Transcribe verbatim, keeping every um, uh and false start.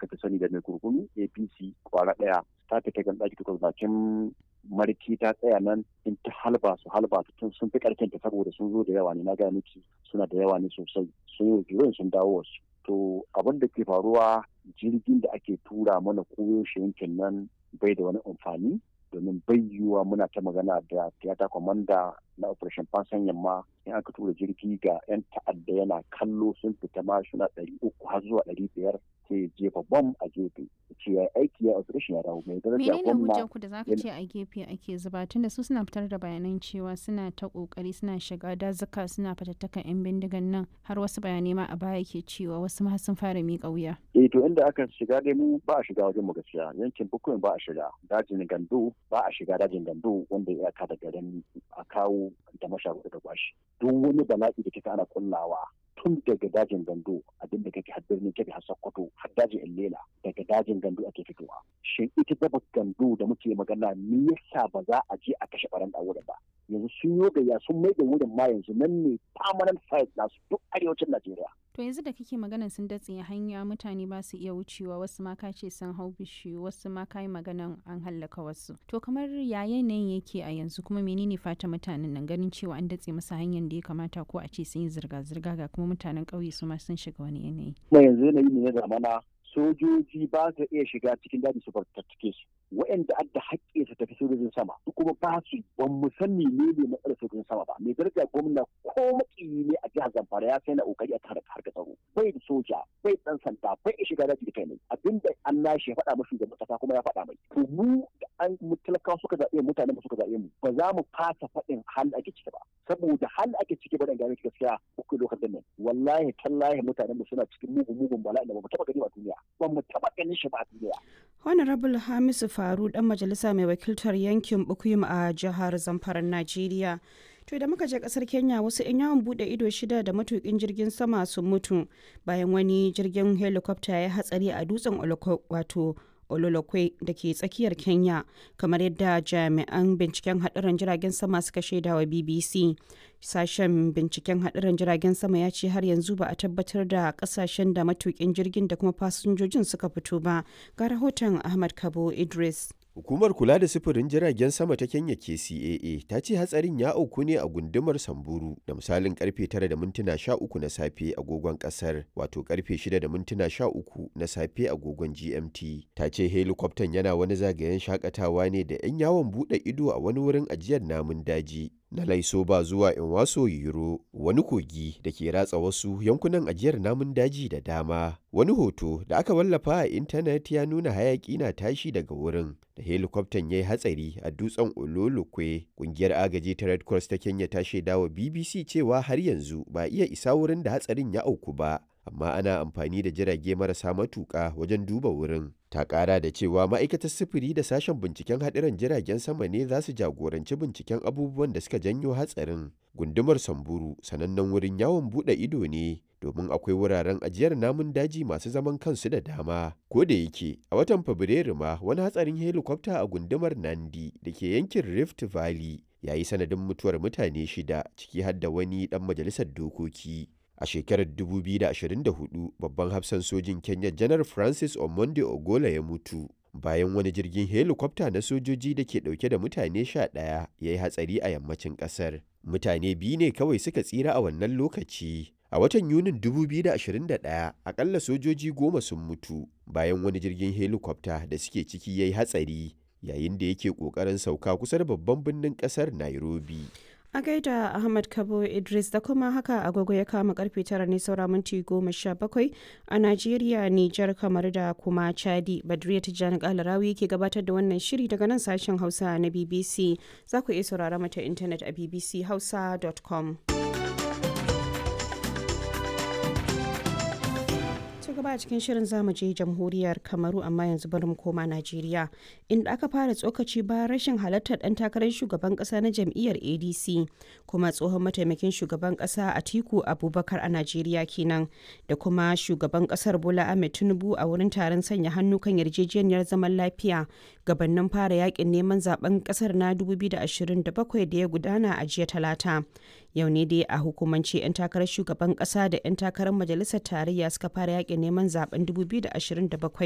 aka fi sani da mai kurkunu A P C kwara ɗaya ta fita gan ɗaki takwas bakin marki ta tsaya nan in ta halba su halba tun sun fi ƙarfin ta saboda sun zo da yawa ne na gaya miki suna da yawa ne sosai sun yi sun dawo wasu. To abin da ke faruwa jirgin da ake tura mana koyaushe yankin nan bai da wani amfani domin bai yiwuwa muna ta magana da tiyata kwamanda na operation fansan yamma in aka tura jirgi ga 'yan ta'adda yana kallo sun fita ma suna ɗari uku har zuwa ɗari biyar sai jefa bom a gefe ce ya aiki ya operation ya dawo mai daraja gwamna. Menene hujjar ku da zaka ce a gefe ake zuba tunda su suna fitar da bayanan cewa suna ta kokari suna shiga dazuka suna fatattakan 'yan bindigan nan har wasu bayanai ma a baya ke cewa wasu ma sun fara miƙa wuya. Eh to inda aka shiga dai mu ba a shiga wajen mu gaskiya yankin bukuyin ba a shiga dajin gando ba a shiga dajin gando wanda ya ka da garin a kawo da masharuɗa da kwashi duk wani bala'i da kika ana kullawa tun daga dajin gando abin da kake har birnin kebe har sokoto har dajin illela daga dajin gando ake fitowa shin ita daba gando da muke magana me yasa ba za a je a kashe baran da wurin ba yanzu sun yi gayya sun mai da wurin ma yanzu nan ne permanent site nasu duk arewacin Najeriya. To yanzu da kake maganan sun datse hanya mutane ba su iya wucewa wasu ma ka ce sun hau bishiyu wasu ma ka yi maganan an hallaka wasu. To kamar ya yanayin yake a yanzu kuma menene fata mutanen nan ganin cewa an datse masa hanyar da ya kamata ko a ce sun yi zirga-zirga ga kuma mutanen ƙauye su ma sun shiga wani yanayi. Kuma yanzu yanayi ne na zamana sojoji ba su iya shiga cikin daji su fartattake su waɗanda adda haƙƙi su tafi sojojin sama su kuma ba su ban mu san menene matsalar sojojin sama ba mai daraja gwamna ko makiyi ne a jihar Zamfara ya sai na kokari a tare harka tsaro bai da soja bai dan sanda bai iya shiga daji da kai ne abinda an nashi ya faɗa mashi shugaban kasa kuma ya faɗa mai to mu da an mu talakawa suka zaɓe mutanen suka zaɓe mu ba za mu fasa faɗin hal ake ciki ba saboda hal ake ciki ba dan gane gaskiya uku lokacin nan wallahi tallahi mutanen mu suna cikin mugun mugun bala'i da ba mu taɓa gani ba duniya ba mu taɓa ganin shi ba a duniya. Honorable Hamisu Faru dan majalisa mai wakiltar yankin Bukuyum a jihar Zamfara Najeriya. To da muka je kasar Kenya wasu 'yan yawon bude ido shida da matukin jirgin sama sun mutu bayan wani jirgin helicopter ya hatsari a dutsen wato Ololokwe da ke tsakiyar Kenya kamar yadda jami'an binciken haɗarin jiragen sama suka shaida wa B B C. Sashen binciken haɗarin jiragen sama ya ce har yanzu ba a tabbatar da ƙasashen da matukin jirgin da kuma fasinjojin suka fito ba. Ga rahoton Ahmad Kabo Idris. Hukumar kula da sufurin jiragen sama ta Kenya K C A A ta ce hatsarin ya auku ne a gundumar Samburu da misalin karfe tara da mintuna sha uku na safe agogon kasar wato karfe shida da mintuna sha uku na safe agogon G M T. Ta ce helikwaftan yana wani zagayen shakatawa ne da 'yan yawon bude ido a wani wurin ajiyar namun daji na Laisoba zuwa Inwaso Yiro, wani kogi da ke ratsa wasu yankunan ajiyar namun daji da dama. Wani hoto da aka wallafa a intanet ya nuna hayaki na tashi daga wurin da helikwaftan ya yi hatsari a dutsen Ololokwe. Kungiyar agaji ta Red Cross ta Kenya ta shaidawa B B C cewa har yanzu ba iya isa wurin da hatsarin ya auku ba, amma ana amfani da jirage marasa matuƙa wajen duba wurin. Ta ƙara da cewa ma'aikatar sufuri da sashen binciken haɗuran jiragen sama ne za su jagoranci binciken abubuwan da suka janyo hatsarin. Gundumar Samburu sanannen wurin yawon buɗe ido ne domin akwai wuraren ajiyar namun daji masu zaman kansu da dama. Ko da yake a watan Fabrairu ma wani hatsarin helikwafta a gundumar Nandi da ke yankin Rift Valley ya yi sanadin mutuwar mutane shida ciki har da wani ɗan majalisar dokoki. A shekarar dubu biyu da ashirin da hudu, babban hafsan sojin Kenya Janar Francis Omonde Ogola ya mutu bayan wani jirgin helikwafta na sojoji da ke dauke da mutane sha ɗaya ya yi hatsari a yammacin ƙasar. Mutane biyu ne kawai suka tsira a wannan lokaci. A watan Yunin dubu biyu da ashirin da ɗaya, akalla sojoji goma sun mutu bayan wani jirgin helikwafta da suke ciki ya yi hatsari yayin da yake ƙoƙarin sauka kusa da babban birnin ƙasar Nairobi. A gaida Ahmad Kabo Idris da kuma haka agogo ya kama karfe tara ne saura minti goma sha bakwai a Najeriya, Nijar, kamar da kuma Chadi. Badriya Tijjani Kalarawi ke gabatar da wannan shiri daga nan sashen Hausa na B B C. Za ku iya saurara mata intanet a b b c hausa dot com. gaba a cikin shirin zamu je jamhuriyar Kamaru amma yanzu bari mu koma Najeriya inda aka fara tsokaci bayan rashin halartar dan takarar shugaban kasa na jam'iyyar A D C kuma tsohon mataimakin shugaban kasa Atiku Abubakar a Najeriya kenan da kuma shugaban kasar Bola Ahmed Tinubu a wurin taron sanya hannu kan yarjejeniyar zaman lafiya gabanin fara yakin neman zaben kasar na dubu biyu da ashirin da bakwai da ya gudana a jiya Talata. Yau ne dai a hukumance 'yan takarar shugaban kasa da 'yan takarar majalisar tarayya suka fara yakin neman zaben dubu biyu da ashirin da bakwai